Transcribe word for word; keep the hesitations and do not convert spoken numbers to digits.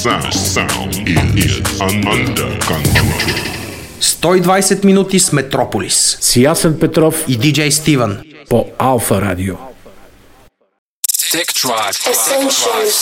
sound, sound is under control. сто и двайсет минути с Метрополис. С Ясен Петров и диджей Стивън по Алфа Радио. Tech Tribe. Essentials.